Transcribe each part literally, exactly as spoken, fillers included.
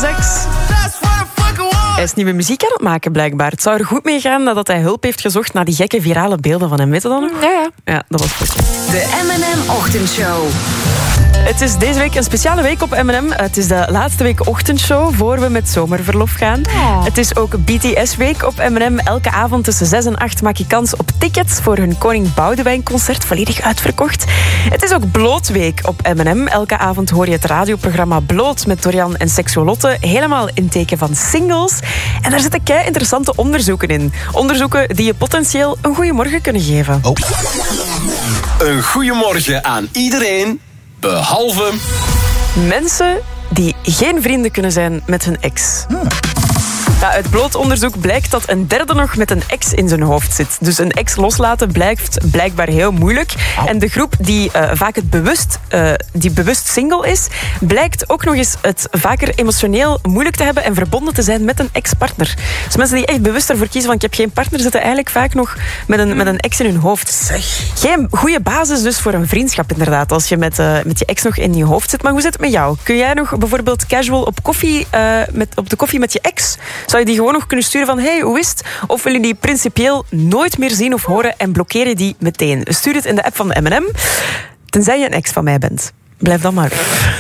X. Hij is nieuwe muziek aan het maken, blijkbaar. Het zou er goed mee gaan nadat hij hulp heeft gezocht naar die gekke virale beelden van hem. Weet je dat nog? Ja, ja. Ja, dat was goed. De M en M-ochtendshow. Het is deze week een speciale week op M en M. Het is de laatste week ochtendshow voor we met zomerverlof gaan. Oh. Het is ook B T S-week op M en M. Elke avond tussen zes en acht maak je kans op tickets voor hun Koning Boudewijn-concert, volledig uitverkocht. Het is ook Blootweek op M en M. Elke avond hoor je het radioprogramma Bloot met Dorian en Seksuolotte, helemaal in teken van singles. En daar zitten kei interessante onderzoeken in. Onderzoeken die je potentieel een goeiemorgen kunnen geven. Oh. Een goeiemorgen aan iedereen, behalve mensen die geen vrienden kunnen zijn met hun ex. Hmm. Ja, uit Bloot onderzoek blijkt dat een derde nog met een ex in zijn hoofd zit. Dus een ex loslaten blijft blijkbaar heel moeilijk. Oh. En de groep die uh, vaak het bewust, uh, die bewust single is, blijkt ook nog eens het vaker emotioneel moeilijk te hebben en verbonden te zijn met een ex-partner. Dus mensen die echt bewust ervoor kiezen van ik heb geen partner, zitten eigenlijk vaak nog met een, met een ex in hun hoofd. Zeg. Geen goede basis dus voor een vriendschap inderdaad, als je met, uh, met je ex nog in je hoofd zit. Maar hoe zit het met jou? Kun jij nog bijvoorbeeld casual op, koffie, uh, met, op de koffie met je ex? Zou je die gewoon nog kunnen sturen van hey, hoe is het? Of wil je die principieel nooit meer zien of horen en blokkeer je die meteen? Stuur het in de app van de M en M. Tenzij je een ex van mij bent. Blijf dan maar.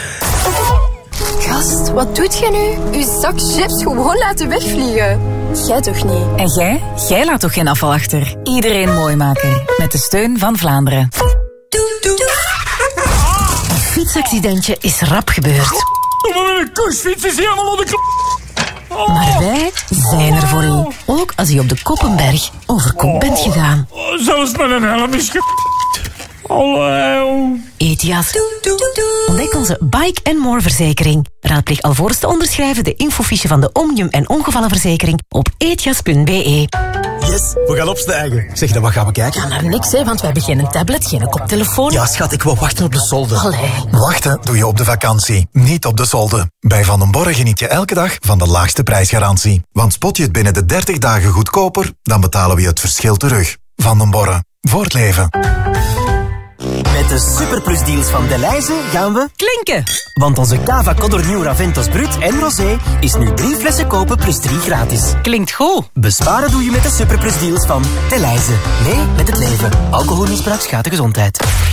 Gast, wat doet jij nu? Uw zak chips gewoon laten wegvliegen. Jij toch niet? En jij? Jij laat toch geen afval achter? Iedereen mooi maken. Met de steun van Vlaanderen. Een fietsaccidentje is rap gebeurd. Mijn koersfiets is helemaal onder de... Maar wij zijn er voor u. Ook als u op de Koppenberg over kop bent gegaan. Zelfs met een helm is ge... Hallo. Etias. Ontdek onze Bike and More verzekering. Raadpleeg alvorens te onderschrijven de infofiche van de Omnium en ongevallenverzekering op etias punt b e. Yes, we gaan opstijgen. Zeg, dan wat gaan we kijken? Ja, naar niks, hè, want we hebben geen tablet, geen koptelefoon. Ja, schat, ik wil wachten op de solde. Allee. Wachten doe je op de vakantie, niet op de solde. Bij Van den Borre geniet je elke dag van de laagste prijsgarantie. Want spot je het binnen de dertig dagen goedkoper, dan betalen we je het verschil terug. Van den Borre, voor het leven. Met de superplusdeals van Delhaize gaan we Klinken! Want onze Cava Codorniu Raventos Brut en Rosé is nu drie flessen kopen plus drie gratis. Klinkt goed. Besparen doe je met de superplusdeals van Delhaize. Nee, met het leven. Alcoholmisbruik schaadt de gezondheid.